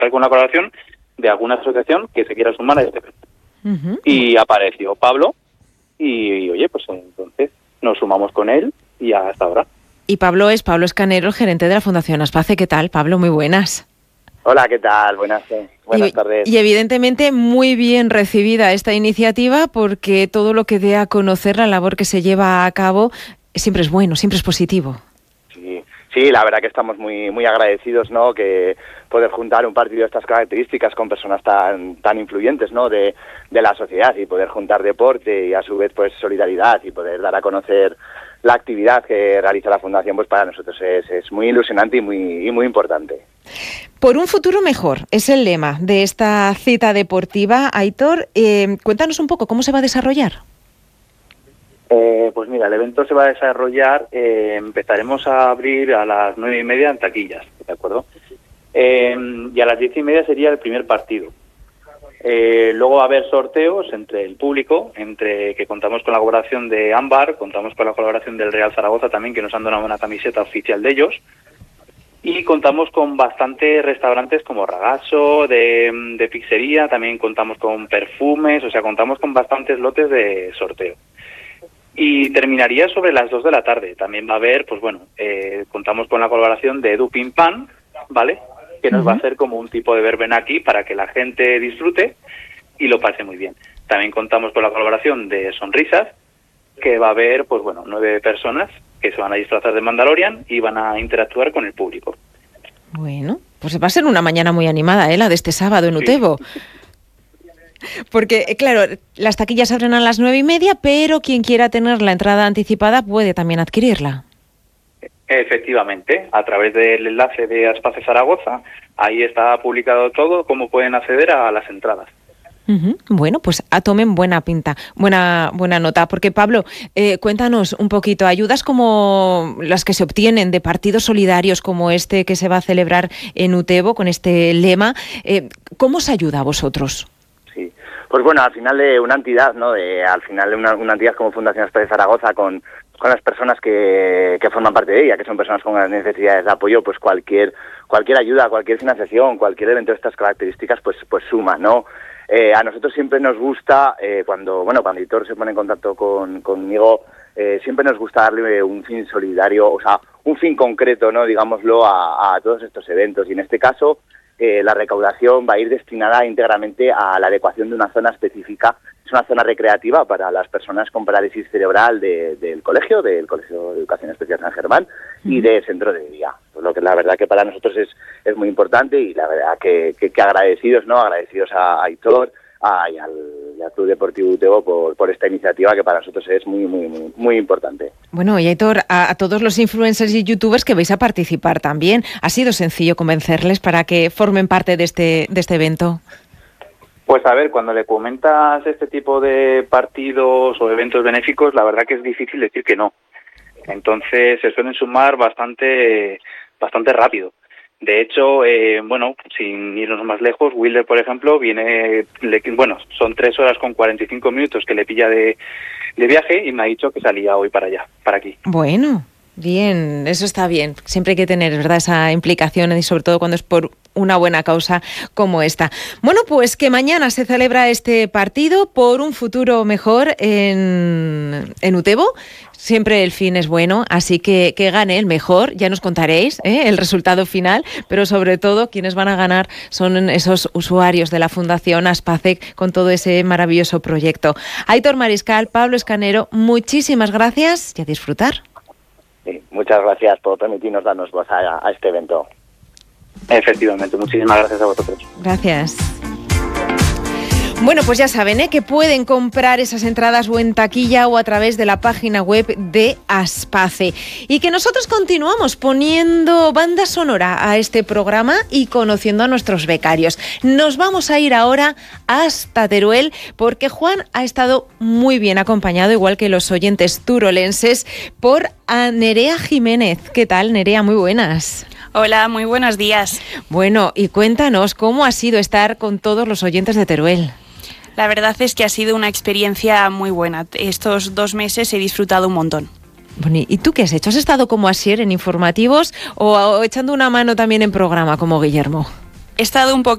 con la colaboración de alguna asociación que se quiera sumar a este evento. Uh-huh. Y apareció Pablo y oye, pues entonces nos sumamos con él y hasta ahora. Y Pablo Escanero, el gerente de la Fundación Aspace. ¿Qué tal, Pablo? Muy buenas. Hola, ¿qué tal? Buenas tardes. Y evidentemente muy bien recibida esta iniciativa, porque todo lo que dé a conocer la labor que se lleva a cabo siempre es bueno, siempre es positivo. Sí, la verdad que estamos muy agradecidos, ¿no? Que poder juntar un partido de estas características con personas tan influyentes, ¿no? de la sociedad, y poder juntar deporte y a su vez pues solidaridad y poder dar a conocer la actividad que realiza la Fundación, pues para nosotros es muy ilusionante y muy importante. Por un futuro mejor es el lema de esta cita deportiva. Aitor, cuéntanos un poco cómo se va a desarrollar. Pues mira, el evento se va a desarrollar, empezaremos a abrir a las 9:30 en taquillas, ¿de acuerdo? Y a las 10:30 sería el primer partido. Luego va a haber sorteos entre el público, entre que contamos con la colaboración de Ámbar, contamos con la colaboración del Real Zaragoza también, que nos han donado una camiseta oficial de ellos, y contamos con bastantes restaurantes como Ragazzo, de pizzería, también contamos con perfumes, o sea, contamos con bastantes lotes de sorteo. Y terminaría sobre las 2 de la tarde. También va a haber, pues bueno, contamos con la colaboración de Edu Pim Pam, ¿vale?, que nos va a hacer como un tipo de verbena aquí para que la gente disfrute y lo pase muy bien. También contamos con la colaboración de Sonrisas, que va a haber, pues bueno, 9 personas que se van a disfrazar de Mandalorian y van a interactuar con el público. Bueno, pues va a ser una mañana muy animada, la de este sábado en Utebo. Sí. Porque, claro, las taquillas abren a las 9:30, pero quien quiera tener la entrada anticipada puede también adquirirla. Efectivamente, a través del enlace de Aspace Zaragoza, ahí está publicado todo, cómo pueden acceder a las entradas. Uh-huh. Bueno, pues tomen buena pinta, buena nota, porque Pablo, cuéntanos un poquito, ayudas como las que se obtienen de partidos solidarios como este que se va a celebrar en Utebo con este lema, ¿cómo os ayuda a vosotros? Sí, pues bueno, al final de una entidad, ¿no? Al final de una entidad como Fundación Aspace Zaragoza con las personas que forman parte de ella, que son personas con grandes necesidades de apoyo, pues cualquier ayuda, cualquier financiación, cualquier evento de estas características, pues suma, ¿no? A nosotros siempre nos gusta, cuando Aitor se pone en contacto conmigo, siempre nos gusta darle un fin solidario, o sea, un fin concreto, ¿no? Digámoslo, a todos estos eventos. Y en este caso, la recaudación va a ir destinada íntegramente a la adecuación de una zona específica. Es una zona recreativa para las personas con parálisis cerebral del Colegio de Educación Especial San Germán y del Centro de Día. Lo que la verdad que para nosotros es muy importante, y la verdad que agradecidos, ¿no? Agradecidos a Aitor y al Club Deportivo Utebo por esta iniciativa, que para nosotros es muy importante. Bueno, y Aitor, a todos los influencers y youtubers que vais a participar también, ¿ha sido sencillo convencerles para que formen parte de este evento? Pues a ver, cuando le comentas este tipo de partidos o eventos benéficos, la verdad que es difícil decir que no. Entonces se suelen sumar bastante rápido. De hecho, sin irnos más lejos, Wilder, por ejemplo, son 3 horas con 45 minutos que le pilla de viaje, y me ha dicho que salía hoy para allá, para aquí. Bueno, bien, eso está bien. Siempre hay que tener, ¿verdad?, esa implicación, y sobre todo cuando es por una buena causa como esta. Bueno, pues que mañana se celebra este partido por un futuro mejor en Utebo. Siempre el fin es bueno, así que gane el mejor. Ya nos contaréis el resultado final, pero sobre todo quienes van a ganar son esos usuarios de la Fundación Aspace con todo ese maravilloso proyecto. Aitor Mariscal, Pablo Escanero, muchísimas gracias y a disfrutar. Sí, muchas gracias por permitirnos darnos voz a este evento. Efectivamente, muchísimas gracias a vosotros. Gracias. Bueno, pues ya saben que pueden comprar esas entradas o en taquilla o a través de la página web de Aspace. Y que nosotros continuamos poniendo banda sonora a este programa y conociendo a nuestros becarios. Nos vamos a ir ahora hasta Teruel, porque Juan ha estado muy bien acompañado, igual que los oyentes turolenses, por Nerea Jiménez. ¿Qué tal, Nerea? Muy buenas. Hola, muy buenos días. Bueno, y cuéntanos cómo ha sido estar con todos los oyentes de Teruel. La verdad es que ha sido una experiencia muy buena. Estos 2 meses he disfrutado un montón. Bueno, ¿y tú qué has hecho? ¿Has estado como Asier en informativos o echando una mano también en programa como Guillermo? He estado un poco